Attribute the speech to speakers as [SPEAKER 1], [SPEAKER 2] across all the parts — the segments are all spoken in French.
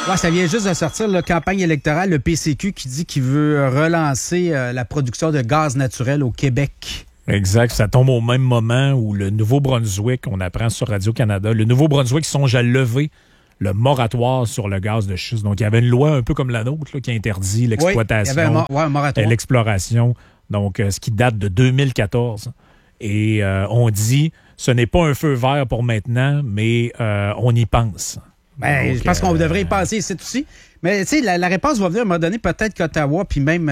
[SPEAKER 1] Ouais, ça vient juste de sortir, la campagne électorale, le PCQ qui dit qu'il veut relancer la production de gaz naturel au Québec.
[SPEAKER 2] Exact. Ça tombe au même moment où le Nouveau-Brunswick, on apprend sur Radio-Canada, le Nouveau-Brunswick songe à lever le moratoire sur le gaz de schiste. Donc, il y avait une loi un peu comme la nôtre là, qui interdit l'exploitation,
[SPEAKER 1] un moratoire.
[SPEAKER 2] L'exploration, donc ce qui date de 2014. Et on dit, ce n'est pas un feu vert pour maintenant, mais on y pense.
[SPEAKER 1] Ben,
[SPEAKER 2] donc,
[SPEAKER 1] je pense qu'on devrait y penser ici aussi. Mais tu sais, la réponse va venir à un moment donné, peut-être qu'Ottawa, puis même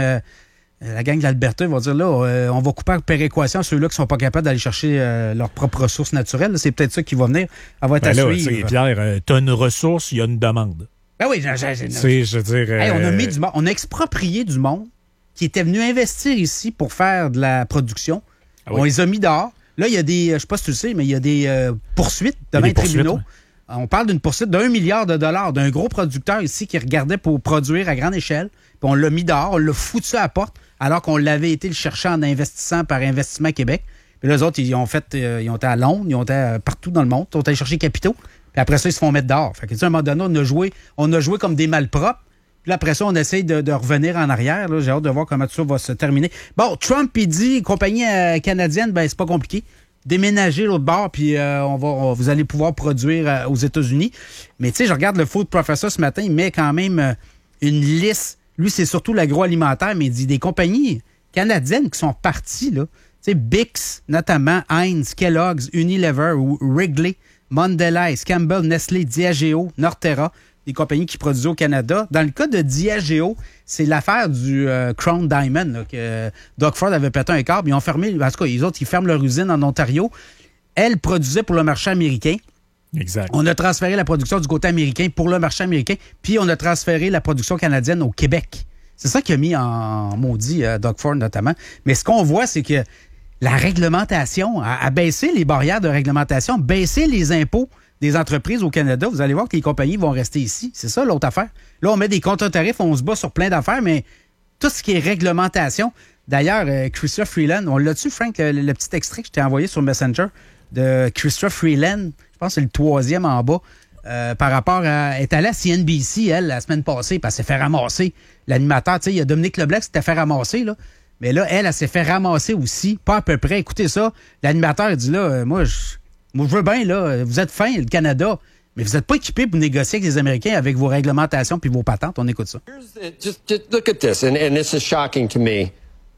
[SPEAKER 1] la gang de l'Alberta va dire, là, on va couper par équation ceux-là qui sont pas capables d'aller chercher leurs propres ressources naturelles. C'est peut-être ça qui va venir. Elle va être à suivre.
[SPEAKER 2] Pierre, tu as une ressource, il y a une demande.
[SPEAKER 1] Ben oui,
[SPEAKER 2] je veux dire...
[SPEAKER 1] Hey, on a mis du monde, on a exproprié du monde qui était venu investir ici pour faire de la production. Ah oui. On les a mis dehors. Là, il y a des, je sais pas si tu le sais, mais il y a des poursuites devant les tribunaux. Ouais. On parle d'une poursuite d'$1 milliard d'un gros producteur ici qui regardait pour produire à grande échelle. Puis on l'a mis dehors, on l'a foutu à la porte, alors qu'on l'avait été le chercher en investissant par Investissement Québec. Puis les autres, ils ont été à Londres, ils ont été partout dans le monde, ils ont été chercher capitaux. Puis après ça, ils se font mettre dehors. Fait que, à un moment donné, on a joué comme des malpropres. Puis là, après ça, on essaye de revenir en arrière. Là. J'ai hâte de voir comment tout ça va se terminer. Bon, Trump, il dit, compagnie canadienne, ben c'est pas compliqué. Déménager l'autre bord, puis vous allez pouvoir produire aux États-Unis. Mais tu sais, je regarde le Food Professor ce matin, il met quand même une liste. Lui, c'est surtout l'agroalimentaire, mais il dit des compagnies canadiennes qui sont parties, là. Tu sais, Bix, notamment, Heinz, Kellogg's, Unilever, Wrigley, Mondelez, Campbell, Nestlé, Diageo, Norterra, des compagnies qui produisent au Canada. Dans le cas de Diageo, c'est l'affaire du Crown Diamond, là, que Doug Ford avait pété un câble. Ils ont fermé, en tout cas, les autres, ils ferment leur usine en Ontario. Elle produisait pour le marché américain.
[SPEAKER 2] Exact.
[SPEAKER 1] On a transféré la production du côté américain pour le marché américain, puis on a transféré la production canadienne au Québec. C'est ça qui a mis en maudit Doug Ford, notamment. Mais ce qu'on voit, c'est que la réglementation a baissé les barrières de réglementation, baissé les impôts des entreprises au Canada. Vous allez voir que les compagnies vont rester ici. C'est ça l'autre affaire. Là, on met des contre-tarifs, on se bat sur plein d'affaires, mais tout ce qui est réglementation. D'ailleurs, Chrystia Freeland, on l'a-tu, Frank, le petit extrait que je t'ai envoyé sur Messenger de Chrystia Freeland, je pense que c'est le 3e en bas, par rapport à... Elle est allée à CNBC, elle, la semaine passée, puis elle s'est fait ramasser. L'animateur, tu sais, il y a Dominique Leblanc qui s'était fait ramasser, là. Mais là, elle s'est fait ramasser aussi, pas à peu près. Écoutez ça, l'animateur dit là, moi, je veux bien, là, vous êtes fin, le Canada, mais vous n'êtes pas équipé pour négocier avec les Américains avec vos réglementations puis vos patentes. On écoute ça.
[SPEAKER 3] Just look at this, and this is shocking to me.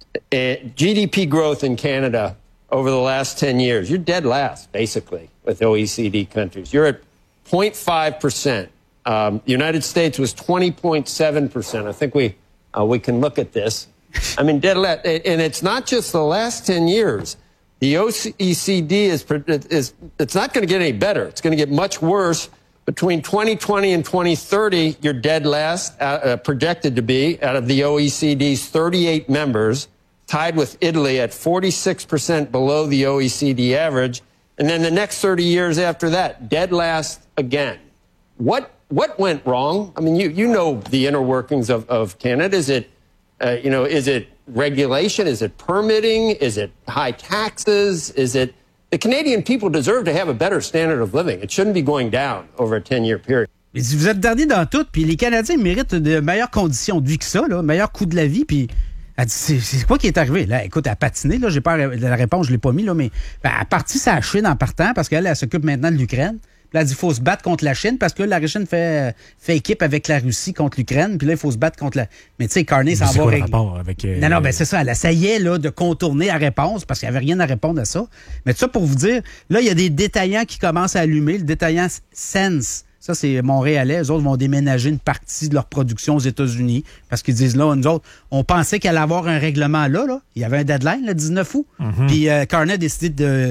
[SPEAKER 3] GDP growth in Canada over the last 10 years, you're dead last, basically, with OECD countries. You're at 0.5%. The United States was 20.7%. I think we can look at this. I mean, dead last. And it's not just the last 10 years. The OECD it's not going to get any better. It's going to get much worse. Between 2020 and 2030, you're dead last, projected to be, out of the OECD's 38 members, tied with Italy at 46% below the OECD average. And then the next 30 years after that, dead last again. What went wrong? I mean, you know the inner workings of Canada. Is it regulation? Is it permitting? Is it high taxes? Is it the Canadian people deserve to have a better standard of living? It shouldn't be going down over a 10-year period.
[SPEAKER 1] Mais vous êtes dernier dans tout, puis les Canadiens méritent de meilleures conditions de vie que ça, là, meilleur coût de la vie, puis elle dit, c'est quoi qui est arrivé? Là, écoute, elle a patiné, là, j'ai pas la réponse, je l'ai pas mis, là, mais elle a parti sa Chine en partant parce qu'elle s'occupe maintenant de l'Ukraine. Puis là, elle dit, il faut se battre contre la Chine parce que la Chine fait équipe avec la Russie contre l'Ukraine. Puis là, il faut se battre contre la... Mais tu sais, Carney s'en va régler.
[SPEAKER 2] Avec,
[SPEAKER 1] Non, ben c'est ça. Elle essayait là, de contourner la réponse parce qu'il n'y avait rien à répondre à ça. Mais tout ça pour vous dire, là, il y a des détaillants qui commencent à allumer. Le détaillant Sense, ça, c'est montréalais. Eux autres vont déménager une partie de leur production aux États-Unis parce qu'ils disent, là, nous autres, on pensait qu'il allait avoir un règlement là. Il y avait un deadline, le 19 août. Mm-hmm. Puis Carney a décidé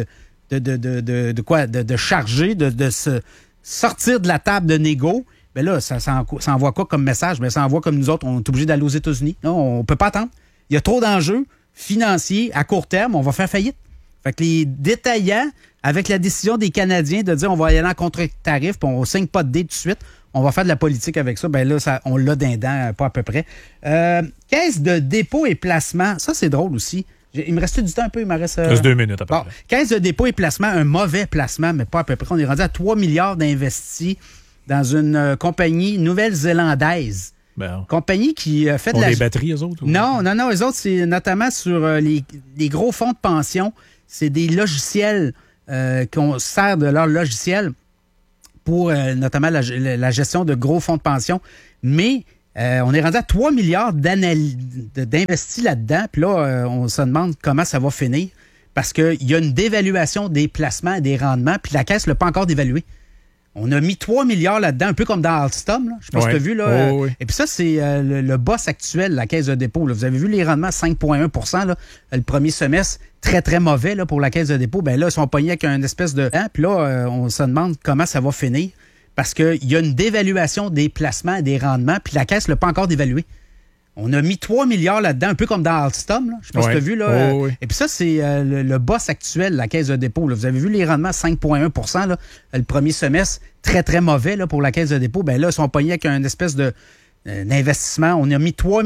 [SPEAKER 1] de charger, de se sortir de la table de négo. Mais là, ça envoie quoi comme message? Mais ça envoie comme nous autres, on est obligé d'aller aux États-Unis. Non, on peut pas attendre. Il y a trop d'enjeux financiers à court terme, on va faire faillite. Fait que les détaillants, avec la décision des Canadiens de dire on va y aller en contre-tarif, puis on ne signe pas de dé tout de suite, on va faire de la politique avec ça, ben là, on l'a d'un dent, pas à peu près. Caisse de dépôt et placement, ça c'est drôle aussi. Il me restait du temps un peu, il me reste...
[SPEAKER 2] Juste 2 minutes à peu près.
[SPEAKER 1] Caisse de dépôt et placement, un mauvais placement, mais pas à peu près. On est rendu à 3 milliards d'investis dans une compagnie nouvelle-zélandaise.
[SPEAKER 2] Ben,
[SPEAKER 1] compagnie qui fait de
[SPEAKER 2] des batteries, eux autres? Ou...
[SPEAKER 1] Non, eux autres, c'est notamment sur les gros fonds de pension. C'est des logiciels qu'on sert de leur logiciel pour notamment la gestion de gros fonds de pension. Mais on est rendu à 3 milliards d'investis là-dedans. Puis là, on se demande comment ça va finir. Parce qu'il y a une dévaluation des placements et des rendements, puis la Caisse ne l'a pas encore dévalué. On a mis 3 milliards là-dedans, un peu comme dans Alstom. Là. Je sais pas si tu as vu. Là.
[SPEAKER 2] Oui.
[SPEAKER 1] Et puis ça, c'est le boss actuel de la Caisse de dépôt. Là. Vous avez vu les rendements 5,1 % le premier semestre. Très, très mauvais là, pour la Caisse de dépôt. Ben là, ils sont pognés avec une espèce de... Puis là, on se demande comment ça va finir. Parce qu'il y a une dévaluation des placements et des rendements, puis la Caisse ne l'a pas encore dévalué. On a mis 3 milliards là-dedans, un peu comme dans Alstom. Là. Je sais pas si tu as vu. Là. Et puis ça, c'est le boss actuel de la Caisse de dépôt. Là. Vous avez vu les rendements 5,1 % le premier semestre. Très, très mauvais là, pour la Caisse de dépôt. Ben là, ils sont pognés avec une espèce d'investissement. On a mis 3